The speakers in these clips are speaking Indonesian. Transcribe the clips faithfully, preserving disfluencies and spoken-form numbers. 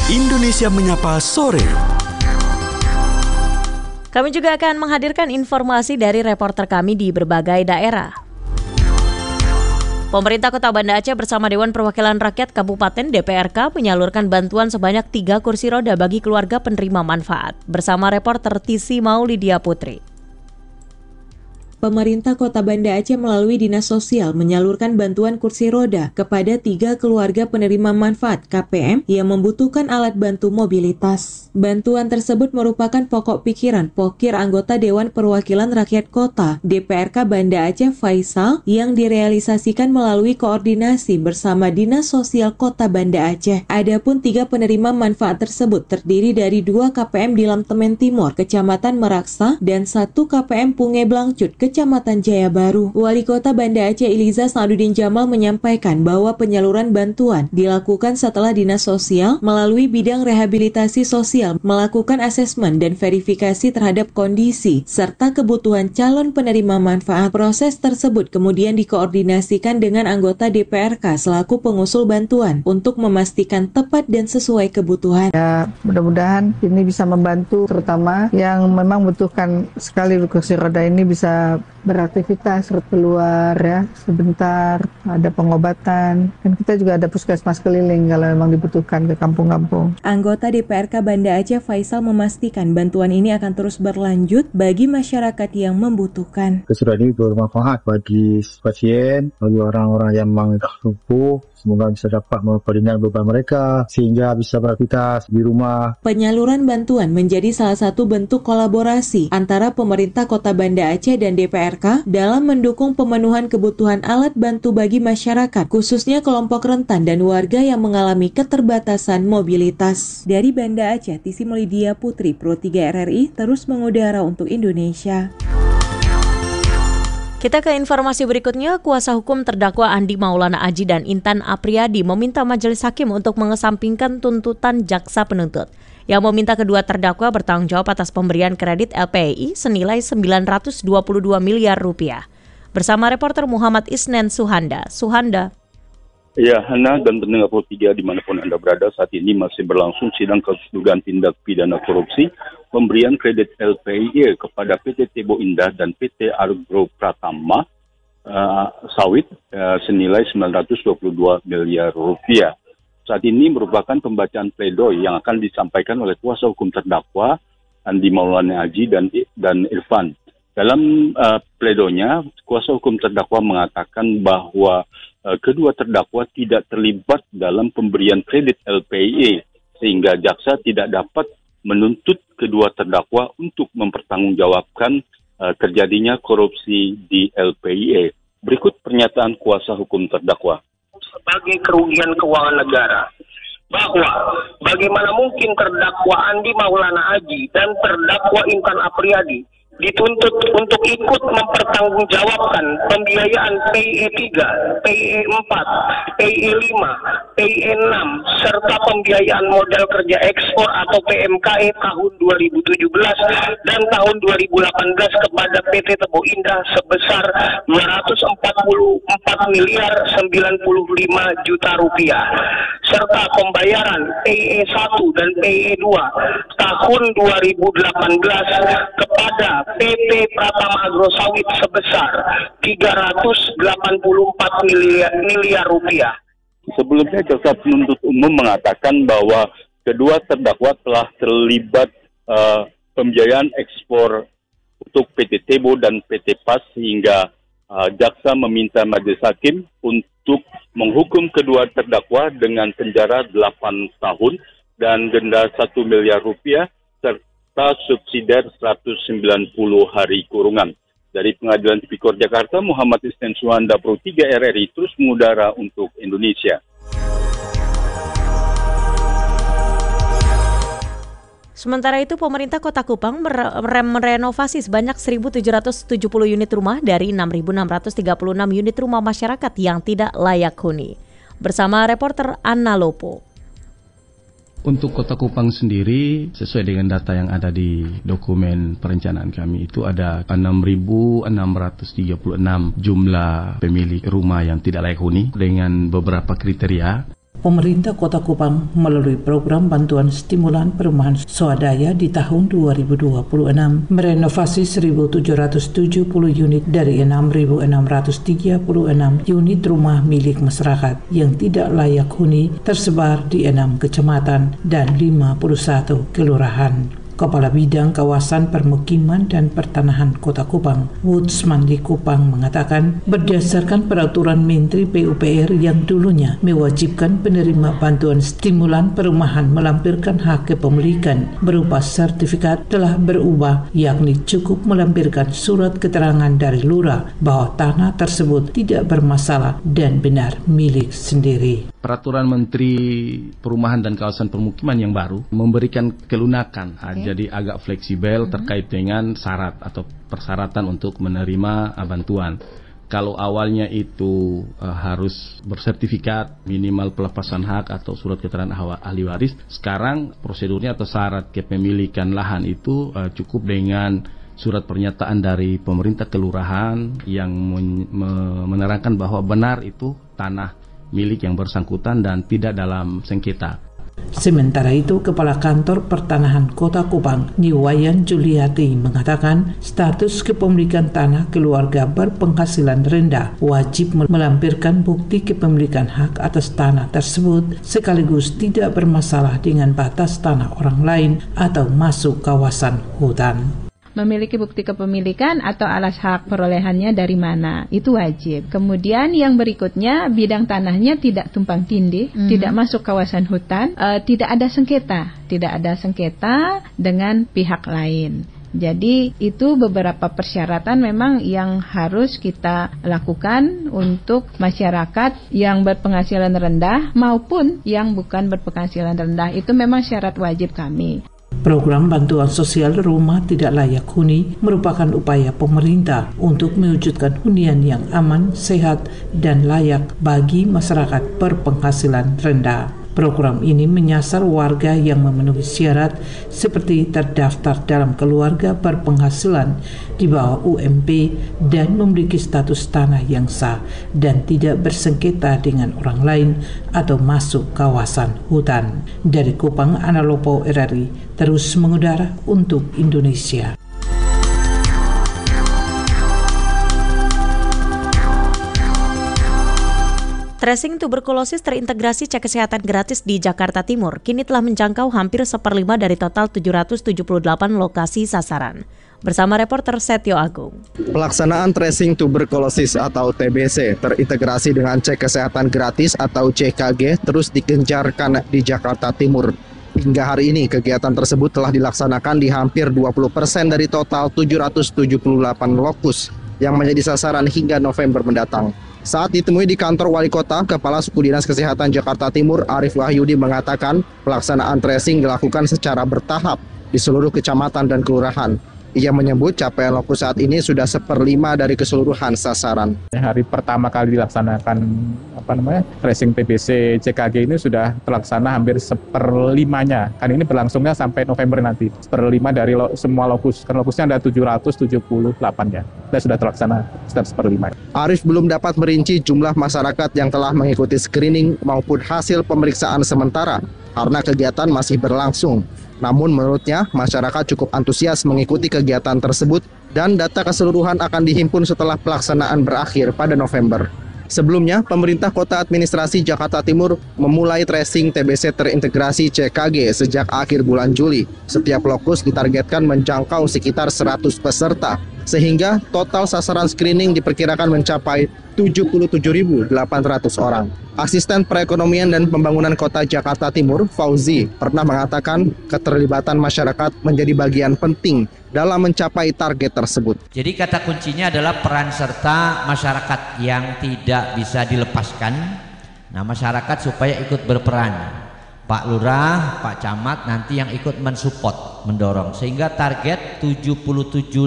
Indonesia Menyapa Sore. Kami juga akan menghadirkan informasi dari reporter kami di berbagai daerah. Pemerintah Kota Banda Aceh bersama Dewan Perwakilan Rakyat Kabupaten D P R K menyalurkan bantuan sebanyak tiga kursi roda bagi keluarga penerima manfaat. Bersama reporter Tisi Maulidia Putri. Pemerintah Kota Banda Aceh melalui Dinas Sosial menyalurkan bantuan kursi roda kepada tiga keluarga penerima manfaat K P M yang membutuhkan alat bantu mobilitas. Bantuan tersebut merupakan pokok pikiran Pokir anggota Dewan Perwakilan Rakyat Kota D P R K Banda Aceh Faisal yang direalisasikan melalui koordinasi bersama Dinas Sosial Kota Banda Aceh. Adapun tiga penerima manfaat tersebut terdiri dari dua K P M di Lamtemen Timur, Kecamatan Meraksa, dan satu K P M Punge Blangcut, Kecamatan Jaya Baru. Wali Kota Banda Aceh Iliza Saduddin Jamal menyampaikan bahwa penyaluran bantuan dilakukan setelah Dinas Sosial melalui bidang rehabilitasi sosial melakukan asesmen dan verifikasi terhadap kondisi serta kebutuhan calon penerima manfaat. Proses tersebut kemudian dikoordinasikan dengan anggota D P R K selaku pengusul bantuan untuk memastikan tepat dan sesuai kebutuhan. Ya, mudah-mudahan ini bisa membantu terutama yang memang membutuhkan sekali kursi roda ini bisa beraktivitas keluar ya sebentar, ada pengobatan, dan kita juga ada puskesmas keliling kalau memang dibutuhkan ke kampung-kampung. Anggota D P R K Banda Aceh Faisal memastikan bantuan ini akan terus berlanjut bagi masyarakat yang membutuhkan. Kursi ini bermanfaat bagi pasien, bagi orang-orang yang memang lumpuh. Semoga bisa dapat memperingan beban mereka sehingga bisa beraktivitas di rumah. Penyaluran bantuan menjadi salah satu bentuk kolaborasi antara pemerintah Kota Banda Aceh dan D P R K dalam mendukung pemenuhan kebutuhan alat bantu bagi masyarakat, khususnya kelompok rentan dan warga yang mengalami keterbatasan mobilitas. Dari Banda Aceh, Tisi Maulidia Putri, Pro tiga R R I, terus mengudara untuk Indonesia. Kita ke informasi berikutnya. Kuasa hukum terdakwa Andi Maulana Aji dan Intan Apriyadi meminta majelis hakim untuk mengesampingkan tuntutan jaksa penuntut yang meminta kedua terdakwa bertanggung jawab atas pemberian kredit L P I I senilai sembilan ratus dua puluh dua miliar rupiah. Bersama reporter Muhammad Isnen Suhanda. Suhanda. Ya, Hana dan pendengar Pro tiga dimanapun Anda berada, saat ini masih berlangsung sidang kasus dugaan tindak pidana korupsi pemberian kredit L P I I kepada P T Tebo Indah dan P T Argo Pratama uh, Sawit uh, senilai sembilan ratus dua puluh dua miliar rupiah. Saat ini merupakan pembacaan pledoi yang akan disampaikan oleh kuasa hukum terdakwa Andi Maulana Aji dan dan Irfan. Dalam uh, pledoinya, kuasa hukum terdakwa mengatakan bahwa uh, kedua terdakwa tidak terlibat dalam pemberian kredit L P I I, sehingga jaksa tidak dapat menuntut kedua terdakwa untuk mempertanggungjawabkan uh, terjadinya korupsi di L P I I. Berikut pernyataan kuasa hukum terdakwa. Sebagai kerugian keuangan negara, bahwa bagaimana mungkin terdakwa Andi Maulana Aji dan terdakwa Intan Apriyadi dituntut untuk ikut mempertanggungjawabkan pembiayaan P I I tiga, P I I empat, P I I lima, P I I enam, serta pembiayaan modal kerja ekspor atau P M K E tahun dua ribu tujuh belas dan tahun dua ribu delapan belas kepada P T Tebo Indah sebesar dua ratus empat puluh empat miliar sembilan puluh lima juta rupiah, serta pembayaran P I I satu dan P I I dua tahun dua ribu delapan belas kepada P T Pratama Agro Sawit sebesar tiga ratus delapan puluh empat miliar rupiah. Sebelumnya jaksa penuntut umum mengatakan bahwa kedua terdakwa telah terlibat uh, pembiayaan ekspor untuk P T Tebo dan P T Pas sehingga uh, jaksa meminta majelis hakim untuk menghukum kedua terdakwa dengan penjara delapan tahun dan denda satu miliar rupiah serta subsidiar seratus sembilan puluh hari kurungan. Dari Pengadilan Tipikor Jakarta, Muhammad Isnen Suhanda, Pro tiga R R I, terus mengudara untuk Indonesia. Sementara itu, pemerintah Kota Kupang merenovasi sebanyak seribu tujuh ratus tujuh puluh unit rumah dari enam ribu enam ratus tiga puluh enam unit rumah masyarakat yang tidak layak huni. Bersama reporter Anna Lopo. Untuk Kota Kupang sendiri, sesuai dengan data yang ada di dokumen perencanaan kami, itu ada enam ribu enam ratus tiga puluh enam jumlah pemilik rumah yang tidak layak huni dengan beberapa kriteria. Pemerintah Kota Kupang melalui program bantuan stimulan perumahan swadaya di tahun dua ribu dua puluh enam merenovasi seribu tujuh ratus tujuh puluh unit dari enam ribu enam ratus tiga puluh enam unit rumah milik masyarakat yang tidak layak huni tersebar di enam kecamatan dan lima puluh satu kelurahan. Kepala Bidang Kawasan Permukiman dan Pertanahan Kota Kupang, Wudsman di Kupang mengatakan berdasarkan peraturan Menteri P U P R yang dulunya mewajibkan penerima bantuan stimulan perumahan melampirkan hak kepemilikan berupa sertifikat telah berubah, yakni cukup melampirkan surat keterangan dari lurah bahwa tanah tersebut tidak bermasalah dan benar milik sendiri. Peraturan Menteri Perumahan dan Kawasan Permukiman yang baru memberikan kelunakan, okay. Jadi agak fleksibel terkait dengan syarat atau persyaratan untuk menerima bantuan. Kalau awalnya itu uh, harus bersertifikat minimal pelepasan hak atau surat keterangan ahli waris, sekarang prosedurnya atau syarat kepemilikan lahan itu uh, cukup dengan surat pernyataan dari pemerintah kelurahan yang men- menerangkan bahwa benar itu tanah milik yang bersangkutan dan tidak dalam sengketa. Sementara itu, Kepala Kantor Pertanahan Kota Kupang, Niwayan Juliati, mengatakan status kepemilikan tanah keluarga berpenghasilan rendah wajib melampirkan bukti kepemilikan hak atas tanah tersebut sekaligus tidak bermasalah dengan batas tanah orang lain atau masuk kawasan hutan. Memiliki bukti kepemilikan atau alas hak perolehannya dari mana, itu wajib. Kemudian yang berikutnya, bidang tanahnya tidak tumpang tindih, mm-hmm. tidak masuk kawasan hutan, uh, tidak ada sengketa, tidak ada sengketa dengan pihak lain. Jadi itu beberapa persyaratan memang yang harus kita lakukan untuk masyarakat yang berpenghasilan rendah maupun yang bukan berpenghasilan rendah. Itu memang syarat wajib kami. Program bantuan sosial rumah tidak layak huni merupakan upaya pemerintah untuk mewujudkan hunian yang aman, sehat, dan layak bagi masyarakat berpenghasilan rendah. Program ini menyasar warga yang memenuhi syarat seperti terdaftar dalam keluarga berpenghasilan di bawah U M P dan memiliki status tanah yang sah dan tidak bersengketa dengan orang lain atau masuk kawasan hutan. Dari Kupang, Analopo R R I terus mengudara untuk Indonesia. Tracing tuberkulosis terintegrasi cek kesehatan gratis di Jakarta Timur kini telah menjangkau hampir seperlima dari total tujuh ratus tujuh puluh delapan lokasi sasaran. Bersama reporter Setio Agung. Pelaksanaan tracing tuberkulosis atau T B C terintegrasi dengan cek kesehatan gratis atau C K G terus digencarkan di Jakarta Timur. Hingga hari ini kegiatan tersebut telah dilaksanakan di hampir dua puluh persen dari total tujuh ratus tujuh puluh delapan lokus yang menjadi sasaran hingga November mendatang. Saat ditemui di kantor Wali Kota, Kepala Suku Dinas Kesehatan Jakarta Timur Arif Wahyudi mengatakan pelaksanaan tracing dilakukan secara bertahap di seluruh kecamatan dan kelurahan. Ia menyebut capaian lokus saat ini sudah seperlima dari keseluruhan sasaran. Hari pertama kali dilaksanakan apa namanya tracing T B C C K G ini sudah terlaksana hampir seperlimanya. Kan ini berlangsungnya sampai November nanti. Seperlima dari lo, semua lokus. Kan lokusnya ada tujuh ratus tujuh puluh delapan ya. Dan sudah terlaksana sekitar seperlima. Arif belum dapat merinci jumlah masyarakat yang telah mengikuti screening maupun hasil pemeriksaan sementara karena kegiatan masih berlangsung. Namun menurutnya, masyarakat cukup antusias mengikuti kegiatan tersebut dan data keseluruhan akan dihimpun setelah pelaksanaan berakhir pada November. Sebelumnya, pemerintah Kota Administrasi Jakarta Timur memulai tracing T B C terintegrasi C K G sejak akhir bulan Juli. Setiap lokus ditargetkan menjangkau sekitar seratus peserta, sehingga total sasaran screening diperkirakan mencapai tujuh puluh tujuh ribu delapan ratus orang. Asisten Perekonomian dan Pembangunan Kota Jakarta Timur, Fauzi, pernah mengatakan keterlibatan masyarakat menjadi bagian penting dalam mencapai target tersebut. Jadi kata kuncinya adalah peran serta masyarakat yang tidak bisa dilepaskan. Nah, masyarakat supaya ikut berperan. Pak Lurah, Pak Camat nanti yang ikut mensupport, mendorong sehingga target tujuh puluh tujuh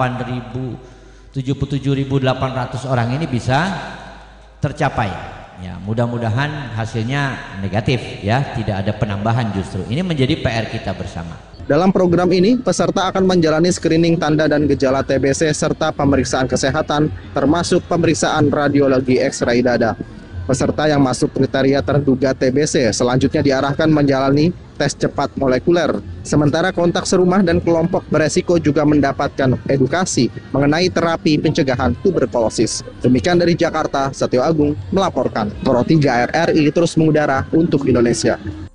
ribu delapan ratus orang ini bisa tercapai. Ya, mudah-mudahan hasilnya negatif ya, tidak ada penambahan justru. Ini menjadi P R kita bersama. Dalam program ini, peserta akan menjalani screening tanda dan gejala T B C serta pemeriksaan kesehatan termasuk pemeriksaan radiologi X-ray dada. Peserta yang masuk kriteria terduga T B C selanjutnya diarahkan menjalani tes cepat molekuler. Sementara kontak serumah dan kelompok beresiko juga mendapatkan edukasi mengenai terapi pencegahan tuberkulosis. Demikian dari Jakarta, Setio Agung melaporkan. Pro tiga R R I terus mengudara untuk Indonesia.